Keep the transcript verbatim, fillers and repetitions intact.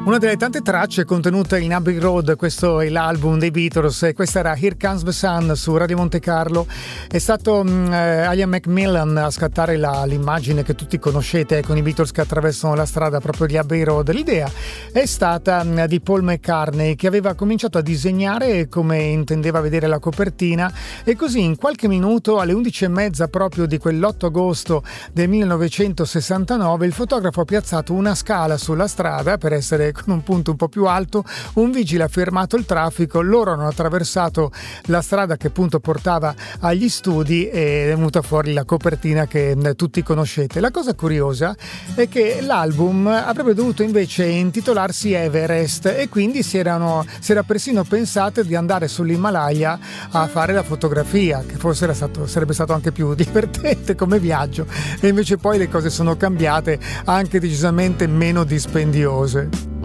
Una delle tante tracce contenute in Abbey Road, questo è l'album dei Beatles e questa era Here Comes the Sun su Radio Monte Carlo. È stato eh, Ian McMillan a scattare la, l'immagine che tutti conoscete con i Beatles che attraversano la strada proprio di Abbey Road. L'idea è stata mh, di Paul McCartney, che aveva cominciato a disegnare come intendeva vedere la copertina, e così in qualche minuto, alle undici e mezza proprio di quell'otto agosto del millenovecentosessantanove, il fotografo ha piazzato una scala sulla strada per essere con un punto un po' più alto. Un vigile ha fermato il traffico, loro hanno attraversato la strada che appunto portava agli studi ed è venuta fuori la copertina che tutti conoscete. La cosa curiosa è che l'album avrebbe dovuto invece intitolarsi Everest e quindi si erano si era persino pensato di andare sull'Himalaya a fare la fotografia, che forse era stato, sarebbe stato anche più divertente come viaggio, e invece poi le cose sono cambiate, anche decisamente meno dispendiose.